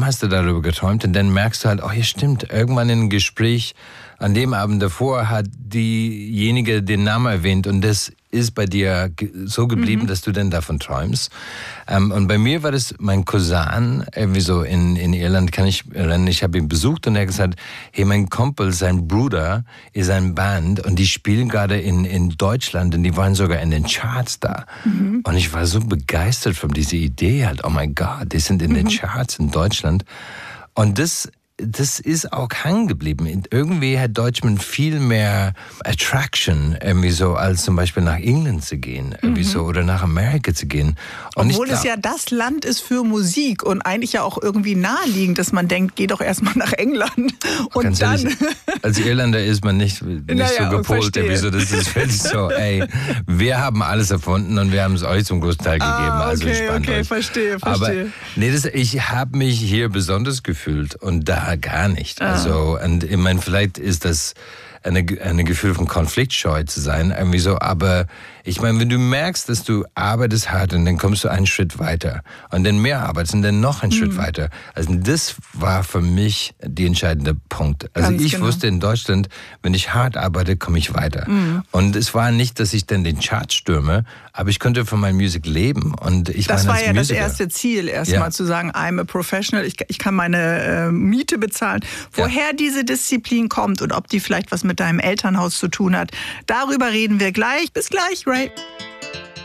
hast du darüber geträumt? Und dann merkst du halt, oh, hier stimmt, irgendwann in einem Gespräch an dem Abend davor hat diejenige den Namen erwähnt und das ist bei dir so geblieben, dass du dann davon träumst. Und bei mir war das mein Cousin, irgendwie so in Irland, kann ich erinnern, ich habe ihn besucht und er hat gesagt, hey, mein Kumpel, sein Bruder ist ein Band und die spielen gerade in Deutschland und die waren sogar in den Charts da. Und ich war so begeistert von dieser Idee halt, oh mein Gott, die sind in den Charts in Deutschland. Und das ist auch hängen geblieben. Irgendwie hat Deutschland viel mehr Attraction, irgendwie so, als zum Beispiel nach England zu gehen, irgendwie so, oder nach Amerika zu gehen. Und obwohl es ja das Land ist für Musik und eigentlich ja auch irgendwie naheliegend, dass man denkt, geh doch erstmal nach England und ganz dann... Ehrlich, als Irländer ist man nicht so gepolt, irgendwie so, das ist wirklich so, ey, wir haben alles erfunden und wir haben es euch zum Großteil gegeben, also entspannt euch. Verstehe. Aber nee, ich habe mich hier besonders gefühlt und da gar nicht. Also, und ich meine, vielleicht ist das eine Gefühl von konfliktscheu zu sein, irgendwie so, aber ich meine, wenn du merkst, dass du arbeitest hart und dann kommst du einen Schritt weiter und dann mehr arbeitest und dann noch einen Schritt weiter. Also das war für mich der entscheidende Punkt. Also ich wusste in Deutschland, wenn ich hart arbeite, komme ich weiter. Und es war nicht, dass ich dann den Chart stürme, aber ich konnte von meiner Musik leben. Und ich das war ja Musiker. das erste Ziel, erstmal zu sagen, I'm a professional, ich kann meine Miete bezahlen. Woher diese Disziplin kommt und ob die vielleicht was mit deinem Elternhaus zu tun hat, darüber reden wir gleich. Bis gleich, Ray.